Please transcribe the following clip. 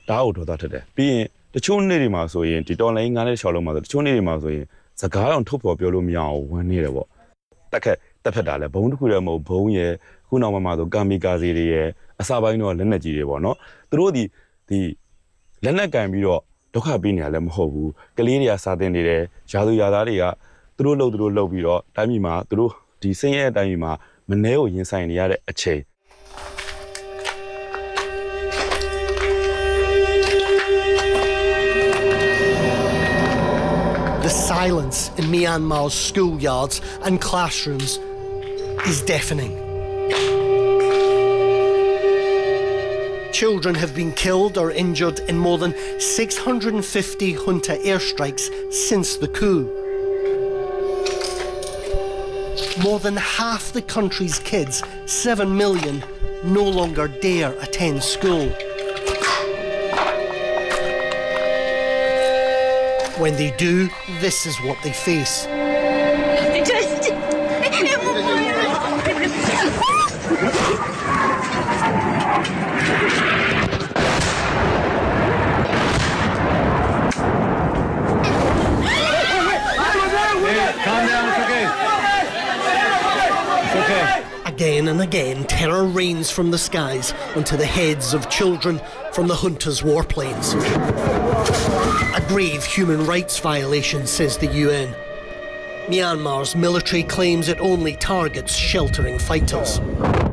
တားကိုတော့တတ်တယ်ပြီးရင်တချို့နေ့တွေမှာဆိုရင်ဒီတော်လိုင်းငါးနဲ့6လုံးမှာဆိုတချို့နေ့တွေမှာဆိုရင်စကားအောင်ထုတ်ဖော်ပြောလို့မရအောင်ဝန်းနေတယ်ပေါ့တက်ဖက်တာလဲဘုံတစ်ခုတည်းမဟုတ်ဘုံရဲ့ခုနောက်မှာဆိုကာမီကာစီတွေရဲ့အစာပိုင်းတော့လက်နက်ကြီးတွေပေါ့နော်သူတို့ဒီလက်နက်ကင်ပြီးတော့ဒုက္ခပေးနေရလဲမဟုတ်ဘူးကလေးတွေကစာသင်နေတယ်ယာသူယာသားတွေကသူတို့လှုပ်ပြီးတော့တိုင်းပြည်မှာသူတို့ဒီစင်းရဲအတိုင်းပြည်မှာမနှဲကိုရင်ဆိုင်နေရတဲ့အချိန် The silence in Myanmar's schoolyards and classrooms is deafening. Children have been killed or injured in more than 650 junta airstrikes since the coup. More than half the country's kids, 7 million, no longer dare attend school. When they do, this is what they face. Calm down, it's okay. It's okay. Again and again, terror rains from the skies onto the heads of children from the junta's warplanes. A grave human rights violation, says the UN. Myanmar's military claims it only targets sheltering fighters.